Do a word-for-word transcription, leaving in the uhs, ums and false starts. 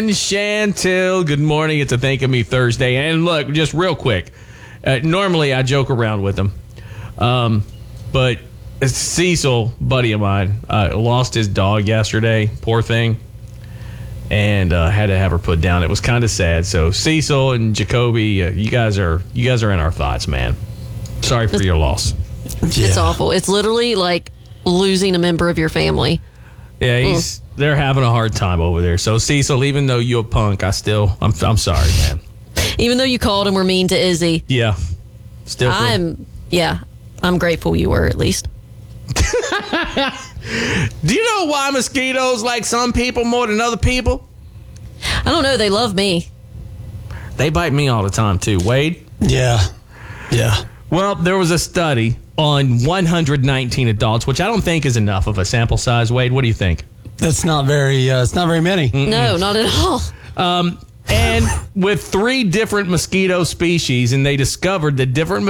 Chantel, good morning. It's a Think of Me Thursday. And look, just real quick, uh, normally I joke around with him, um, but Cecil, buddy of mine, uh, lost his dog yesterday. Poor thing. And uh, had to have her put down. It was kind of sad. So Cecil and Jacoby, uh, you guys are you guys are in our thoughts, man. Sorry for your loss. Yeah. It's awful. It's literally like losing a member of your family. Yeah, he's mm. they're having a hard time over there. So Cecil, even though you're a punk, I still I'm I'm sorry, man. Even though you called and were mean to Izzy. Yeah. Still. I'm yeah. I'm grateful you were, at least. Do you know why mosquitoes like some people more than other people? I don't know. They love me. They bite me all the time, too. Wade? Yeah. Yeah. Well, there was a study on one hundred nineteen adults, which I don't think is enough of a sample size. Wade, what do you think? That's not very, uh, it's not very many. Mm-mm. No, not at all. Um, and with three different mosquito species, and they discovered that different